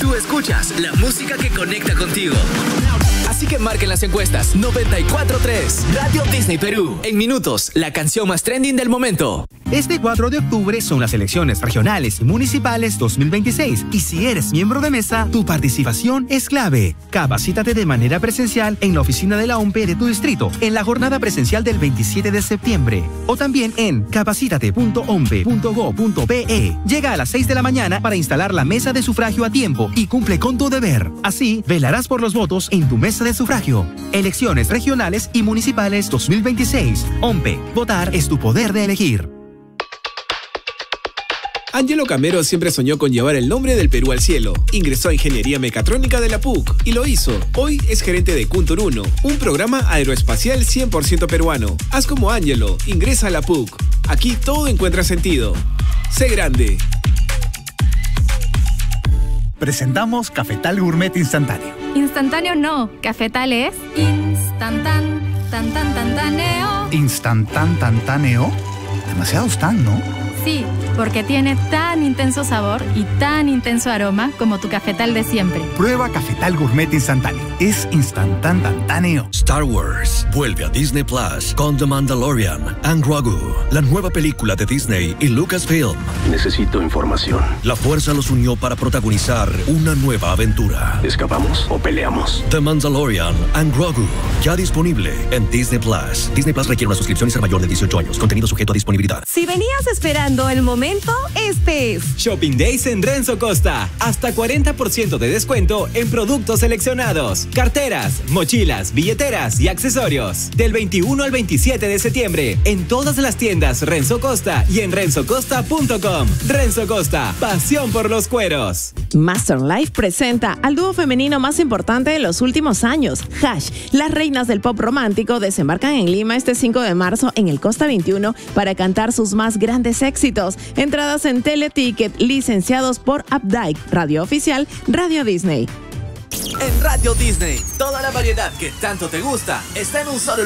Tú escuchas la música que conecta contigo. Así que marquen las encuestas 94.3 Radio Disney Perú. En minutos, la canción más trending del momento. Este 4 de octubre son las elecciones regionales y municipales 2026 y si eres miembro de mesa, tu participación es clave. Capacítate de manera presencial en la oficina de la OMPE de tu distrito en la jornada presencial del 27 de septiembre o también en capacitate.ompe.go.pe. Llega a las 6 de la mañana para instalar la mesa de sufragio a tiempo y cumple con tu deber. Así, velarás por los votos en tu mesa de sufragio. Elecciones regionales y municipales 2026. OMPE. Votar es tu poder de elegir. Ángelo Camero siempre soñó con llevar el nombre del Perú al cielo. Ingresó a Ingeniería Mecatrónica de la PUC y lo hizo. Hoy es gerente de Kuntur 1, un programa aeroespacial 100% peruano. Haz como Ángelo, ingresa a la PUC. Aquí todo encuentra sentido. Sé grande. Presentamos Cafetal Gourmet Instantáneo. Instantáneo no, Cafetal es instantáneo. ¿Instantáneo? Demasiados tan, ¿no? Sí, porque tiene tan intenso sabor y tan intenso aroma como tu cafetal de siempre. Prueba Cafetal Gourmet Instantáneo. Es instantáneo. Star Wars vuelve a Disney Plus con The Mandalorian and Grogu, la nueva película de Disney y Lucasfilm. Necesito información. La fuerza los unió para protagonizar una nueva aventura. ¿Escapamos o peleamos? The Mandalorian and Grogu, ya disponible en Disney Plus. Disney Plus requiere una suscripción y ser mayor de 18 años. Contenido sujeto a disponibilidad. Si venías esperando el momento, este es Shopping Days en Renzo Costa. Hasta 40% de descuento en productos seleccionados. Carteras, mochilas, billeteras y accesorios. Del 21 al 27 de septiembre en todas las tiendas Renzo Costa y en renzocosta.com. Renzo Costa, pasión por los cueros. Master Life presenta al dúo femenino más importante de los últimos años, Hash. Las reinas del pop romántico desembarcan en Lima este 5 de marzo en el Costa 21 para cantar sus más grandes éxitos. Entradas en Teleticket, licenciados por Updike, Radio Oficial, Radio Disney. En Radio Disney, toda la variedad que tanto te gusta está en un solo